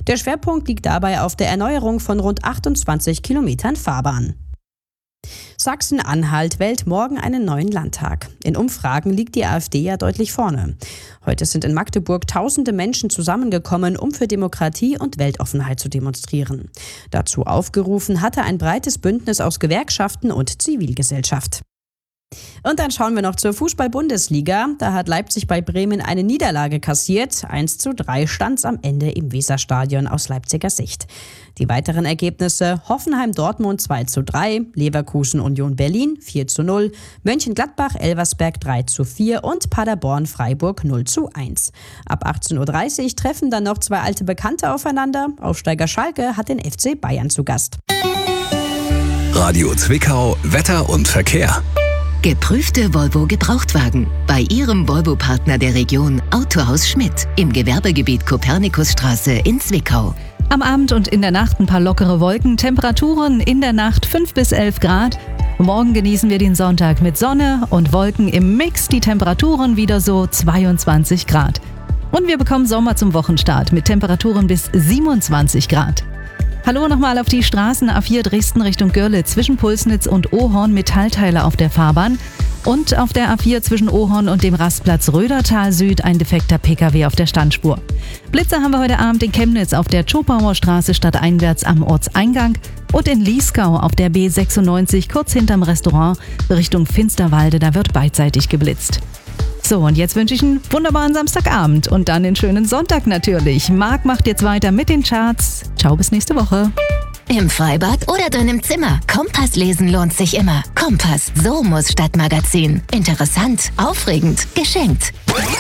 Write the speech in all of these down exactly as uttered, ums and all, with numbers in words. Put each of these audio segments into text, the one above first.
Der Schwerpunkt liegt dabei auf der Erneuerung von rund achtundzwanzig Kilometern Fahrbahn. Sachsen-Anhalt wählt morgen einen neuen Landtag. In Umfragen liegt die AfD ja deutlich vorne. Heute sind in Magdeburg tausende Menschen zusammengekommen, um für Demokratie und Weltoffenheit zu demonstrieren. Dazu aufgerufen hatte ein breites Bündnis aus Gewerkschaften und Zivilgesellschaft. Und dann schauen wir noch zur Fußball-Bundesliga. Da hat Leipzig bei Bremen eine Niederlage kassiert. eins zu drei stand's am Ende im Weserstadion aus Leipziger Sicht. Die weiteren Ergebnisse: Hoffenheim-Dortmund zwei zu drei, Leverkusen-Union Berlin vier zu null, Mönchengladbach-Elversberg drei zu vier und Paderborn-Freiburg null zu eins. Ab achtzehn Uhr dreißig treffen dann noch zwei alte Bekannte aufeinander. Aufsteiger Schalke hat den F C Bayern zu Gast. Radio Zwickau, Wetter und Verkehr. Geprüfte Volvo Gebrauchtwagen. Bei Ihrem Volvo-Partner der Region Autohaus Schmidt im Gewerbegebiet Kopernikusstraße in Zwickau. Am Abend und in der Nacht ein paar lockere Wolken, Temperaturen in der Nacht fünf bis elf Grad. Morgen genießen wir den Sonntag mit Sonne und Wolken im Mix, die Temperaturen wieder so zweiundzwanzig Grad. Und wir bekommen Sommer zum Wochenstart mit Temperaturen bis siebenundzwanzig Grad. Hallo nochmal auf die Straßen A vier Dresden Richtung Görlitz zwischen Pulsnitz und Ohorn Metallteile auf der Fahrbahn. Und auf der A vier zwischen Ohorn und dem Rastplatz Rödertal Süd ein defekter Pkw auf der Standspur. Blitzer haben wir heute Abend in Chemnitz auf der Tschopauer Straße stadteinwärts am Ortseingang und in Liesgau auf der B sechsundneunzig kurz hinterm Restaurant Richtung Finsterwalde, da wird beidseitig geblitzt. So, und jetzt wünsche ich einen wunderbaren Samstagabend und dann einen schönen Sonntag natürlich. Marc macht jetzt weiter mit den Charts. Ciao, bis nächste Woche. Im Freibad oder drin im Zimmer. Kompass lesen lohnt sich immer. Kompass, so muss Stadtmagazin. Interessant, aufregend, geschenkt.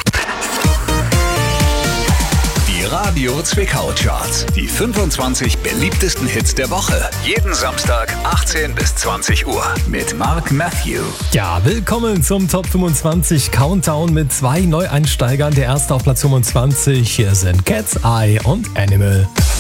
Die Radio Zwickau Charts. Die fünfundzwanzig beliebtesten Hits der Woche. Jeden Samstag achtzehn bis zwanzig Uhr mit Mark Matthew. Ja, willkommen zum Top fünfundzwanzig Countdown mit zwei Neueinsteigern. Der erste auf Platz fünfundzwanzig. Hier sind Cat's Eye und Animal.